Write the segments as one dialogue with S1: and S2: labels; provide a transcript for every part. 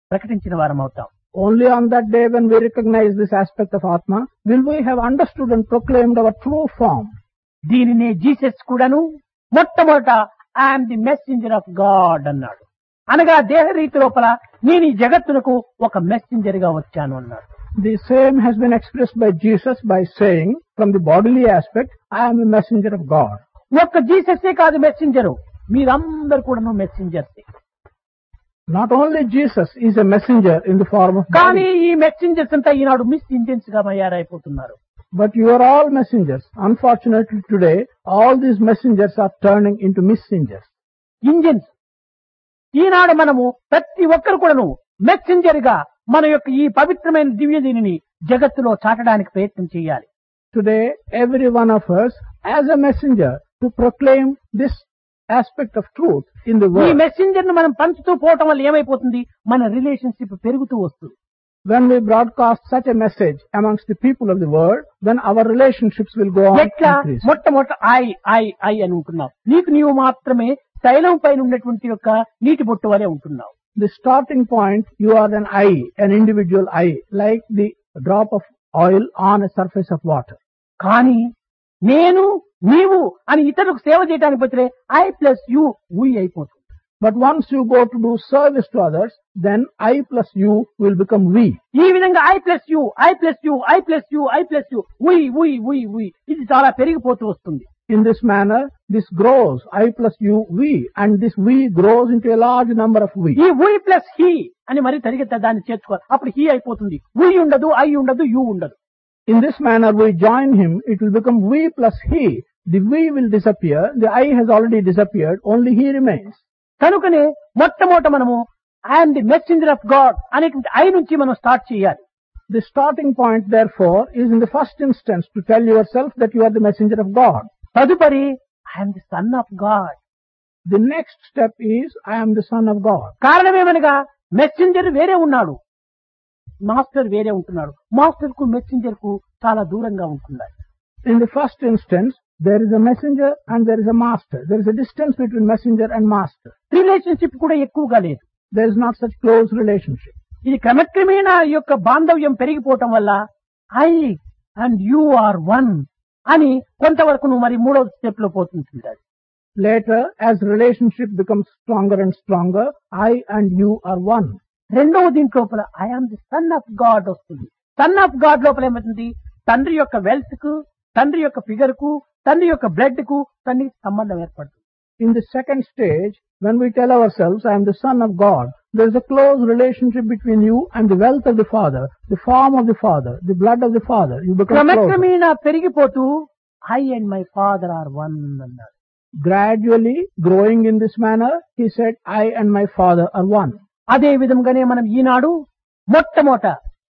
S1: ప్రకటించిన వారం అవుతాం.
S2: Only on that day when we recognize this aspect of Atma will we have understood and proclaimed our true form.
S1: దీనినే Jesus కూడాను మొట్టమొదట I'm the messenger of God అన్నాడు. అనగా దేహ రీతి లోపల నేను ఈ జగత్తునకు ఒక మెసెంజర్ గా వచ్చాను అన్నాడు.
S2: The same has been expressed by Jesus by saying, from the bodily aspect, I am a messenger of God.
S1: ఒక్క జీససే కాదు మెసెంజరు, మీరందరూ కూడాను మెసెంజర్సే.
S2: Not only Jesus is a messenger in the form of
S1: కానీ
S2: body,
S1: ఈ messengers అంతా ఈనాడు miss engines గా తయారైపోతున్నారు.
S2: but you are all messengers. Unfortunately today, all these messengers are turning into messengers.
S1: Engines. ఈనాడు మనము ప్రతి ఒక్కరు కూడాను మెసెంజర్ గా మన యొక్క ఈ పవిత్రమైన దివ్య దీనిని జగత్తులో చాటడానికి ప్రయత్నం చేయాలి.
S2: Today, every one of us as a messenger to proclaim this aspect of truth in the
S1: ఈ
S2: world.
S1: మెసెంజర్ ను మనం పంచుతూ పోవటం వల్ల ఏమైపోతుంది, మన రిలేషన్షిప్ పెరుగుతూ వస్తుంది.
S2: When we broadcast such a message amongst the people of the world, then our relationships will go on
S1: ఎట్లా
S2: increase.
S1: మొట్టమొదట ఐ అని ఉంటున్నావు, నీకు నీవు మాత్రమే తైలం పైన ఉన్నటువంటి యొక్క నీటి బొట్టు వలె ఉంటున్నావు.
S2: The starting point, you are an I, an individual I, like the drop of oil on a surface of water.
S1: కానీ నేను నీవు అని ఇతరులకు సేవ చేయడానికి పోతే ఐ ప్లస్ యు వి అయిపోతుంది.
S2: But once you go to do service to others, then I plus you will become we.
S1: ఈ విధంగా I plus you I plus you I plus you I plus you వి ఇది చాలా పెరిగిపోతూ వస్తుంది.
S2: In this manner, this grows, I plus you, we, and this we grows into a large number of we.
S1: ఈ వి plus he అని మరి తరిగితే దాన్ని చేర్చుకోవాలి, అప్పుడు he అయిపోతుంది. వి ఉండదు, ఐ ఉండదు, యు ఉండదు.
S2: In this manner, we join him, it will become we plus he. The we will disappear, the I has already disappeared, only he remains.
S1: కనుకనే మొట్టమొదట మనము I'm the messenger of God అనేటువంటి I నుంచి మనం start చేయాలి.
S2: The starting point, therefore, is in the first instance to tell yourself that you are the messenger of God.
S1: తదుపరి I'm the son of God.
S2: The next step is, I am the son of God.
S1: కారణమేమనగా messenger వేరే ఉన్నాడు, master వేరే ఉంటున్నాడు. Master కు messenger కు చాలా దూరంగా ఉంటున్నాడు.
S2: In the first instance, there is a messenger and there is a master. There is a distance between messenger and master.
S1: Relationship కూడా ఎక్కువగా లేదు.
S2: There is not such close relationship.
S1: ఇది క్రమక్రమేణా ఈ యొక్క బాంధవ్యం పెరిగిపోవటం వల్ల I and you are one అని కొంతవరకు నువ్వు మరి మూడవ స్టెప్ లో పోతుంటాడు.
S2: Later, as relationship becomes stronger and stronger, I and you are one.
S1: రెండవ దీంట్లోపల I am the son of God వస్తుంది. సన్ ఆఫ్ గాడ్ లోపల ఏమవుతుంది, తండ్రి యొక్క వెల్త్ కు, తండ్రి యొక్క ఫిగర్ కు, తండ్రి యొక్క బ్లడ్ కు తండ్రికి సంబంధం ఏర్పడుతుంది.
S2: In the second stage, when we tell ourselves, I am the son of God, there is a close relationship between you and the wealth of the Father, the form of the Father, the blood of the Father. You become closer.
S1: క్రమక్రమేణా పెరిగిపోతూ I and my father are one అన్నాడు.
S2: Gradually, growing in this manner, he said, I and my Father are one.
S1: అదే విధంగానే మనం ఈనాడు మొట్టమొదట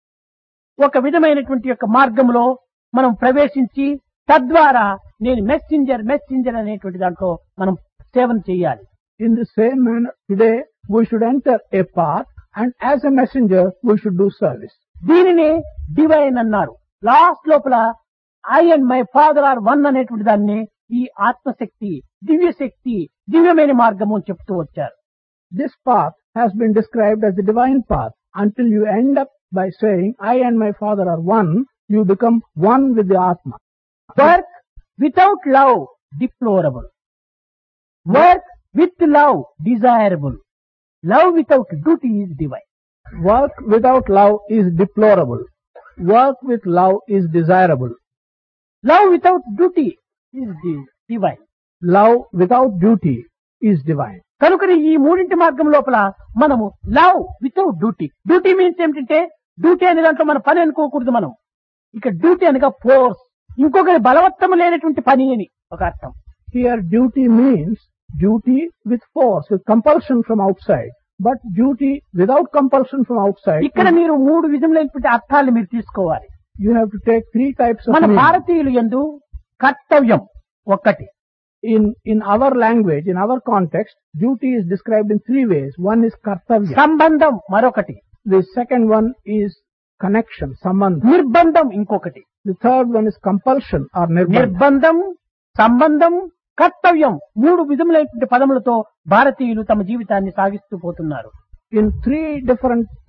S1: ఒక విధమైనటువంటి యొక్క మార్గంలో మనం ప్రవేశించి తద్వారా నేను మెసెంజర్ అనేటువంటి దాంట్లో మనం సేవను చేయాలి.
S2: In the same manner, today we should enter a path, and as a messenger we should do service.
S1: దీనినే డివైన్ అన్నారు. లాస్ట్ లోపల I and my father are one అనేటువంటి దాన్ని ఈ ఆత్మశక్తి, దివ్యశక్తి, దివ్యమైన మార్గము అని చెప్తూ వచ్చారు.
S2: This path has been described as the divine path until you end up by saying, I and my Father are one. You become one with the Atma.
S1: Work without love, deplorable. Work with love, desirable. Love without duty is divine.
S2: Work without love is deplorable. Work with love is desirable.
S1: Love without duty is divine.
S2: Love without duty is divine.
S1: కనుకని ఈ మూడింటి మార్గం లోపల మనము love without duty. Duty means ఏమిటంటే, duty అనే దాంట్లో మన పని అనుకోకూడదు మనం. ఇక డ్యూటీ అనగా ఫోర్స్, ఇంకొకరి బలవత్తము లేనటువంటి పని అని ఒక అర్థం.
S2: Here duty means duty with force, with compulsion from outside. But duty without compulsion from outside,
S1: ఇక్కడ మీరు మూడు విధములైనటువంటి అర్థాలు మీరు తీసుకోవాలి.
S2: you have to take three types of
S1: మన
S2: meaning.
S1: భారతీయులు యందు కర్తవ్యం ఒక్కటి.
S2: In our language, in our context, duty is described in three ways. One is kartavya.
S1: సంబంధం మరొకటి.
S2: The second one is connection, sambandha.
S1: నిర్బంధం ఇంకొకటి.
S2: The third one is compulsion or nirbandha.
S1: నిర్బంధం, సంబంధం, కర్తవ్యం మూడు విధములైనటువంటి పదములతో భారతీయులు తమ జీవితాన్ని సాగిస్తూ పోతున్నారు.
S2: In three different